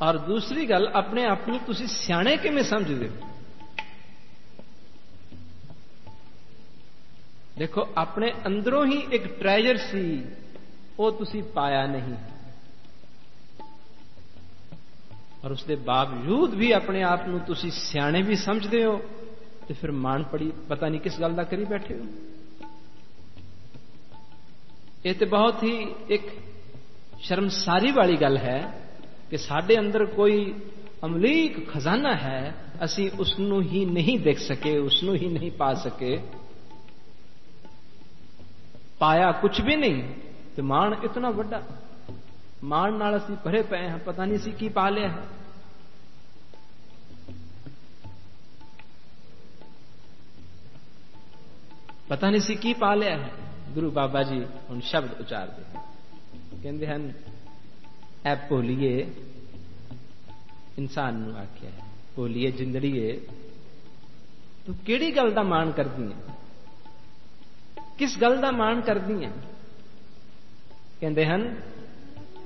और दूसरी गल, अपने आप ਨੂੰ ਤੁਸੀਂ ਸਿਆਣੇ ਕਿਵੇਂ ਸਮਝਦੇ ਹੋ? देखो, अपने अंदरों ही एक ट्रेजर सी, वो तुसी पाया नहीं, और उसके बावजूद भी अपने आप ਨੂੰ तुसी सियाणे भी समझते हो, तो फिर मान पड़ी पता नहीं किस गल का करी बैठे हो। ये तो बहुत ही एक शर्मसारी वाली गल है कि साडे अंदर कोई अमलीक खजाना है, असी उसनू ही नहीं देख सके, उसनू ही नहीं पा सके, पाया कुछ भी नहीं, तो मान इतना बड़ा, मान नाल असी भरे पे हैं, पता नहीं सी की पा लिया है। पता नहीं सी की पा लिया है। गुरु बाबा जी उन शब्द उचारते हैं, कहते हैं ऐ भोलिए, इंसान नू आख्या है, भोलिए जिंदड़ीए, तू केड़ी गल दा मान करदी है, किस गल दा मान करदी है? कहते हैं